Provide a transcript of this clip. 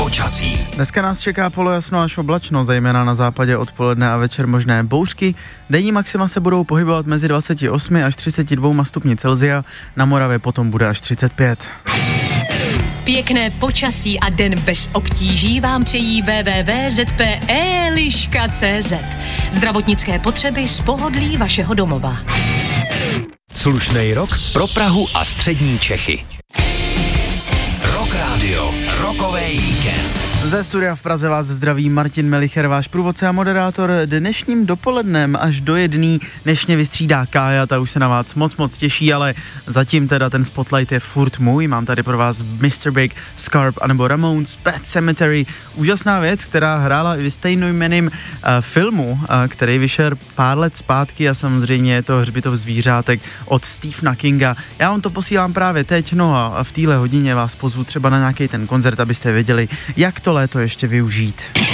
počasí. Dneska nás čeká polojasno až oblačno, zejména na západě odpoledne a večer možné bouřky. Denní maxima se budou pohybovat mezi 28 až 32 stupni Celsia, na Moravě potom bude až 35. Pěkné počasí a den bez obtíží vám přejí www.zpe.liška.cz. Zdravotnické potřeby z pohodlí vašeho domova. Slušnej rok pro Prahu a střední Čechy. Rock Radio, rokový víkend. Ze studia v Praze vás zdraví Martin Melicher, váš průvodce a moderátor. Dnešním dopolednem až do 1 dnešně vystřídá Kája, ta už se na vás moc těší, ale zatím teda ten spotlight je furt můj. Mám tady pro vás Mr. Big, Scarp anebo Ramones, Pet Sematary. Úžasná věc, která hrála i ve stejnojmenným filmu, který vyšel pár let zpátky a samozřejmě je to Hřbitov zvířátek od Stephena Kinga. Já vám to posílám právě teď, no a v téhle hodině vás pozvu třeba na nějaký ten koncert, abyste věděli, jak to léto ještě využít.